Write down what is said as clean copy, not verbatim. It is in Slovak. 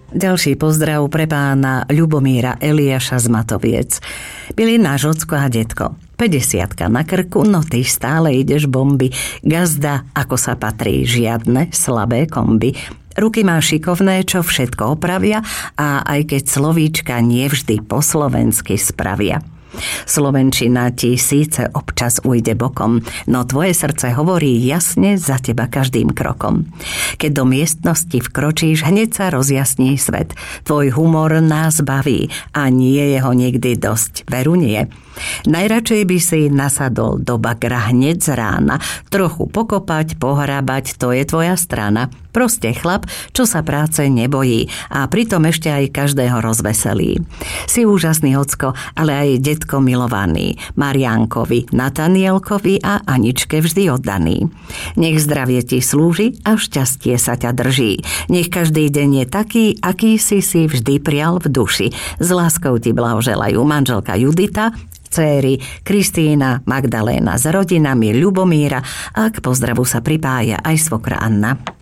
Ďalší pozdrav pre pána Ľubomíra Eliáša z Matoviec. Byli náš ocko a detko. 50-ka na krku, no ty stále ideš bomby. Gazda, ako sa patrí, žiadne slabé komby. Ruky má šikovné, čo všetko opravia a aj keď slovíčka nevždy po slovensky spravia. Slovenčina ti síce občas ujde bokom, no tvoje srdce hovorí jasne za teba každým krokom. Keď do miestnosti vkročíš, hneď sa rozjasní svet. Tvoj humor nás baví a nie je ho nikdy dosť, veru nie. Najradšej by si nasadol do bakra hneď z rána. Trochu pokopať, pohrábať, to je tvoja strana. Proste chlap, čo sa práce nebojí a pritom ešte aj každého rozveselí. Si úžasný ocko, ale aj detko milovaný. Mariánkovi, Natanielkovi a Aničke vždy oddaný. Nech zdravie ti slúži a šťastie sa ťa drží. Nech každý deň je taký, aký si vždy prial v duši. S láskou ti blahoželajú manželka Judita, céry Kristína, Magdaléna s rodinami Ľubomíra a k pozdravu sa pripája aj svokra Anna.